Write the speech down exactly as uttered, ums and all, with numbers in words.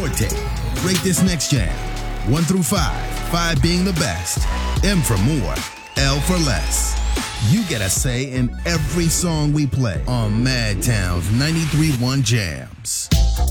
tape. Rate this next jam. One through five. Five being the best. M for more. L for less. You get a say in every song we play on Madtown's ninety-three point one Jams.